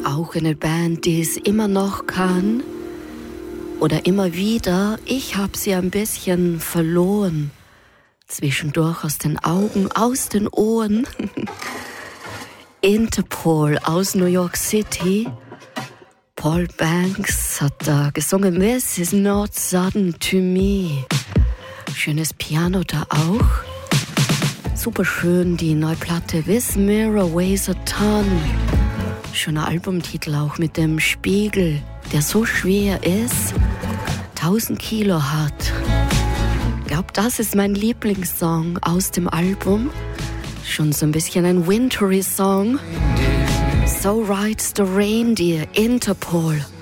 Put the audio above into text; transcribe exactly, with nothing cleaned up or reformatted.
auch eine Band, die es immer noch kann. Oder immer wieder. Ich habe sie ein bisschen verloren. Zwischendurch aus den Augen, aus den Ohren. Interpol aus New York City. Paul Banks hat da gesungen This is not sudden to me. Schönes Piano da auch. Super schön die neue Platte This Mirror Weighs a Ton. Schöner Albumtitel auch mit dem Spiegel, der so schwer ist, tausend Kilo hat. Ich glaube, das ist mein Lieblingssong aus dem Album. Schon so ein bisschen ein wintry Song. So Rides the Reindeer, Interpol.